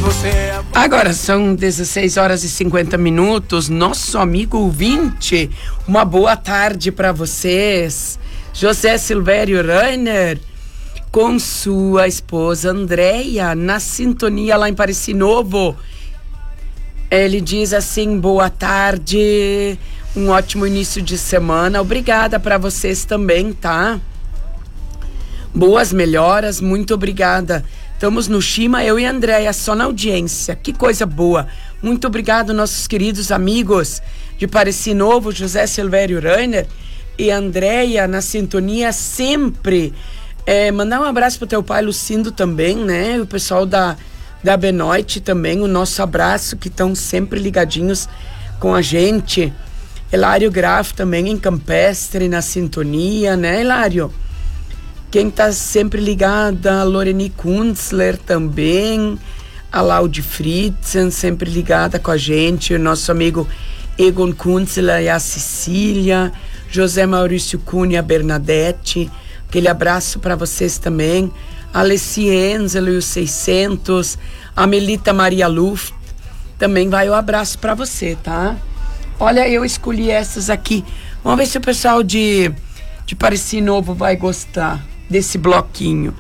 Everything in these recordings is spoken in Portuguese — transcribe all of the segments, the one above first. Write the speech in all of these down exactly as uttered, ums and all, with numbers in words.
Agora são dezesseis horas e cinquenta minutos. Nosso amigo ouvinte, uma boa tarde para vocês. José Silvério Rainer, com sua esposa Andréia, na sintonia lá em Pareci Novo. Ele diz assim: boa tarde, um ótimo início de semana. Obrigada para vocês também, tá? Boas melhoras, muito obrigada. Estamos no Shima, eu e a Andréia, só na audiência. Que coisa boa. Muito obrigado, nossos queridos amigos de Pareci Novo, José Silvério Rainer e Andréia, na sintonia sempre. É, mandar um abraço pro teu pai Lucindo também, né? O pessoal da, da Benoit também, o nosso abraço, que estão sempre ligadinhos com a gente. Hilário Graf também em Campestre, na sintonia, né, Hilário? Quem tá sempre ligada, a Loreni Kunzler também, a Laudi Fritzen, sempre ligada com a gente, o nosso amigo Egon Kunzler e a Cecília, José Maurício Cunha, a Bernadette, aquele abraço para vocês também, a Alessi Enzelo e os seiscentos, a Melita Maria Luft, também vai o abraço para você, tá? Olha, eu escolhi essas aqui, vamos ver se o pessoal de, de Pareci Novo vai gostar desse bloquinho.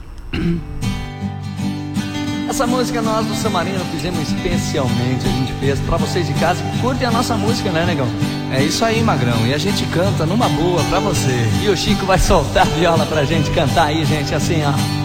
Essa música nós do Samarino fizemos especialmente, a gente fez pra vocês de casa que curtem a nossa música, né, negão? É isso aí, Magrão, e a gente canta numa boa pra você. E o Chico vai soltar a viola pra gente cantar aí, gente, assim, ó.